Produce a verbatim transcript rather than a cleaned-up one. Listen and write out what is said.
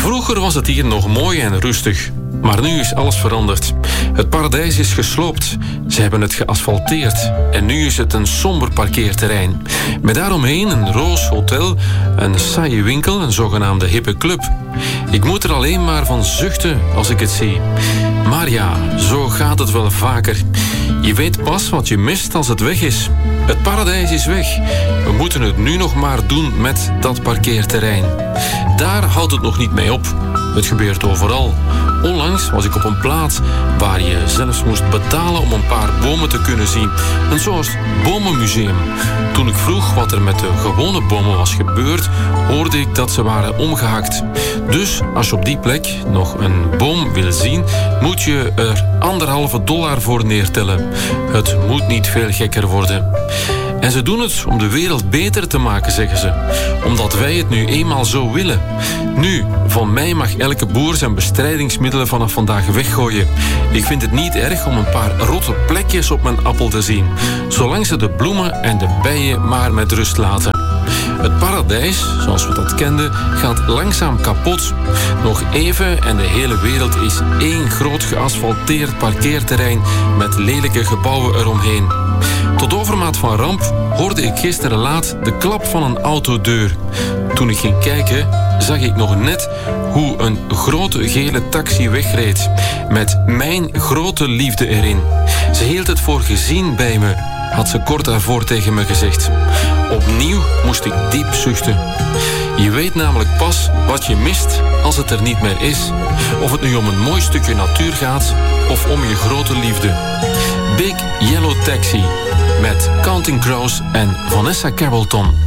Vroeger was het hier nog mooi en rustig. Maar nu is alles veranderd. Het paradijs is gesloopt. Ze hebben het geasfalteerd. En nu is het een somber parkeerterrein. Met daaromheen een roos hotel, een saaie winkel, een zogenaamde hippe club. Ik moet er alleen maar van zuchten als ik het zie. Maar ja, zo gaat het wel vaker. Je weet pas wat je mist als het weg is. Het paradijs is weg. We moeten het nu nog maar doen met dat parkeerterrein. Daar houdt het nog niet mee op. Het gebeurt overal. Onlangs was ik op een plaats waar je zelfs moest betalen om een paar bomen te kunnen zien. Een soort bomenmuseum. Toen ik vroeg wat er met de gewone bomen was gebeurd, hoorde ik dat ze waren omgehakt. Dus als je op die plek nog een boom wil zien, moet je er anderhalve dollar voor neertellen. Het moet niet veel gekker worden. En ze doen het om de wereld beter te maken, zeggen ze. Omdat wij het nu eenmaal zo willen. Nu, van mij mag elke boer zijn bestrijdingsmiddelen vanaf vandaag weggooien. Ik vind het niet erg om een paar rotte plekjes op mijn appel te zien. Zolang ze de bloemen en de bijen maar met rust laten. Het paradijs, zoals we dat kenden, gaat langzaam kapot. Nog even en de hele wereld is één groot geasfalteerd parkeerterrein met lelijke gebouwen eromheen. Tot overmaat van ramp hoorde ik gisteren laat de klap van een autodeur. Toen ik ging kijken, zag ik nog net hoe een grote gele taxi wegreed. Met mijn grote liefde erin. Ze hield het voor gezien bij me, had ze kort daarvoor tegen me gezegd. Opnieuw moest ik diep zuchten. Je weet namelijk pas wat je mist als het er niet meer is. Of het nu om een mooi stukje natuur gaat of om je grote liefde. Big Yellow Taxi met Counting Crows en Vanessa Carlton.